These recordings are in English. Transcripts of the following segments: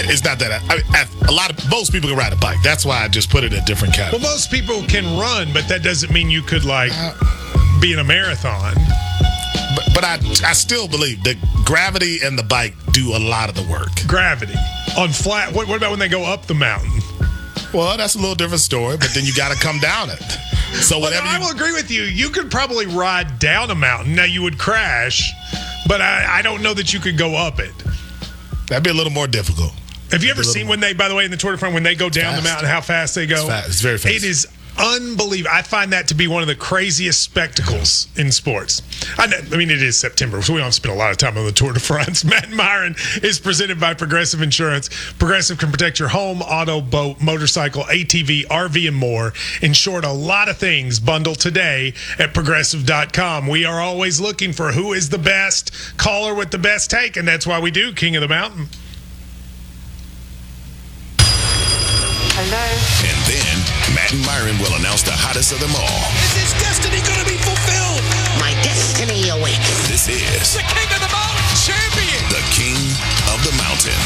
It's not that. Most people can ride a bike. That's why I just put it in a different category. Well, most people can run, but that doesn't mean you could be in a marathon. But I still believe that gravity and the bike do a lot of the work. Gravity on flat. What about when they go up the mountain? Well, that's a little different story. But then you got to come down it. So whatever. I will agree with you. You could probably ride down a mountain. Now you would crash, but I don't know that you could go up it. That'd be a little more difficult. Have you ever seen when they, by the way, in the Tour de France, when they go down the mountain, how fast they go? It's fast. It's very fast. It is unbelievable. I find that to be one of the craziest spectacles in sports. I mean, it is September, so we don't spend a lot of time on the Tour de France. Matt and Myron is presented by Progressive Insurance. Progressive can protect your home, auto, boat, motorcycle, ATV, RV, and more. In short, a lot of things. Bundle today at Progressive.com. We are always looking for who is the best caller with the best take, and that's why we do King of the Mountain. Hello. And then Matt and Myron will announce the hottest of them all. Is his destiny going to be fulfilled? My destiny awaits. This is The King of the Mountain champion. the King of the Mountain.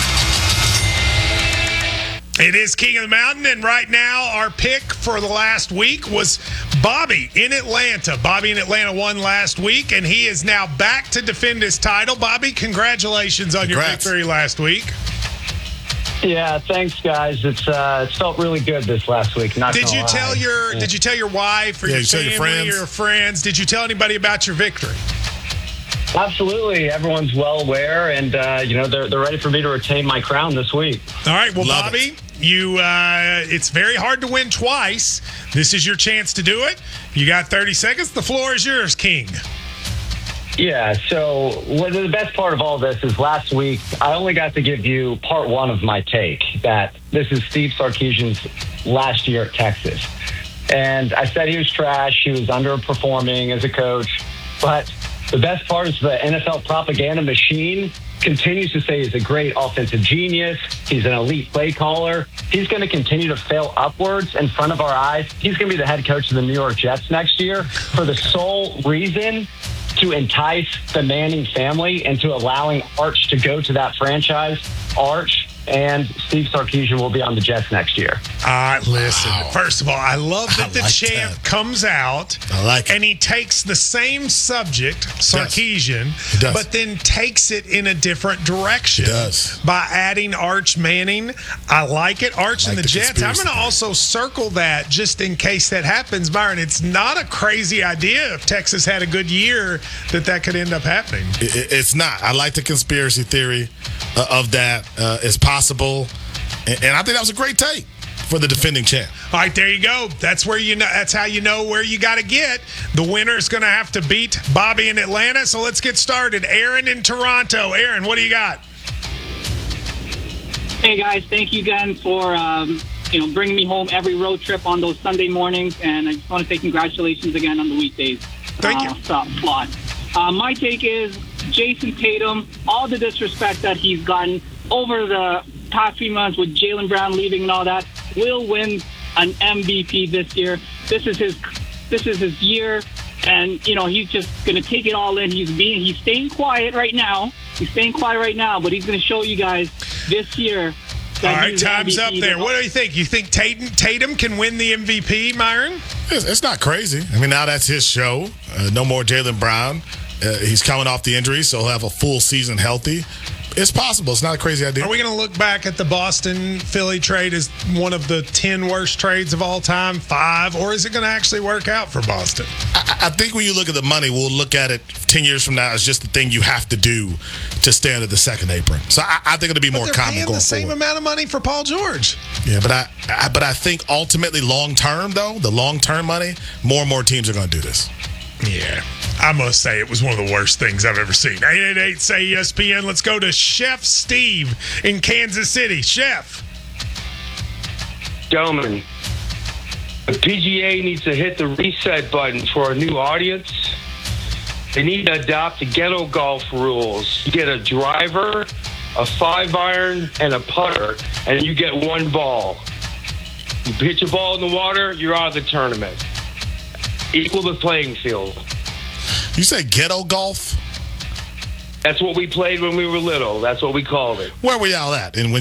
It is King of the Mountain, and right now our pick for the last week was Bobby in Atlanta. Bobby in Atlanta won last week, and he is now back to defend his title. Bobby, congratulations on your victory last week. Yeah, thanks, guys. It's felt really good this last week. Did you tell your wife or your family or your friends? Did you tell anybody about your victory? Absolutely. Everyone's well aware, and they're ready for me to retain my crown this week. All right. Well, Bobby, it's very hard to win twice. This is your chance to do it. You got 30 seconds. The floor is yours, King. Yeah, so the best part of all this is last week, I only got to give you part one of my take, that this is Steve Sarkisian's last year at Texas. And I said he was trash, he was underperforming as a coach, but the best part is the NFL propaganda machine continues to say he's a great offensive genius, he's an elite play caller, he's going to continue to fail upwards in front of our eyes. He's going to be the head coach of the New York Jets next year for the sole reason to entice the Manning family into allowing Arch to go to that franchise. Arch and Steve Sarkisian will be on the Jets next year. Listen, first of all, I love that the champ comes out and he takes the same subject, Sarkisian, but then takes it in a different direction by adding Arch Manning. I like it. Arch and the Jets. I'm going to also circle that just in case that happens, Byron. It's not a crazy idea if Texas had a good year that could end up happening. It's not. I like the conspiracy theory of that. It's possible, and I think that was a great take for the defending champ. All right, there you go. That's where that's how you know where you got to get. The winner is going to have to beat Bobby in Atlanta. So let's get started. Aaron in Toronto. Aaron, what do you got? Hey guys, thank you again for bringing me home every road trip on those Sunday mornings, and I just want to say congratulations again on the weekdays. Thank you. My take is Jason Tatum. All the disrespect that he's gotten over the past few months with Jaylen Brown leaving and all that, will win an MVP this year. This is his year, and he's just going to take it all in. He's staying quiet right now. But he's going to show you guys this year. All right, time's up there. What do you think? You think Tatum can win the MVP, Myron? It's not crazy. I mean, now that's his show. No more Jaylen Brown. He's coming off the injury, so he'll have a full season healthy. It's possible. It's not a crazy idea. Are we going to look back at the Boston-Philly trade as one of the 10 worst trades of all time, 5, or is it going to actually work out for Boston? I think when you look at the money, we'll look at it 10 years from now as just the thing you have to do to stay under the second apron. So I think it'll be more common going forward. The same amount of money for Paul George. Yeah, but I think ultimately long-term, though, the long-term money, more and more teams are going to do this. Yeah. I must say it was one of the worst things I've ever seen. 888-SAY-ESPN. Let's go to Chef Steve in Kansas City. Chef. Gentlemen, the PGA needs to hit the reset button for a new audience. They need to adopt the ghetto golf rules. You get a driver, a 5-iron, and a putter, and you get one ball. You pitch a ball in the water, you're out of the tournament. Equal the playing field. You say ghetto golf? That's what we played when we were little. That's what we called it. Where were y'all at? And when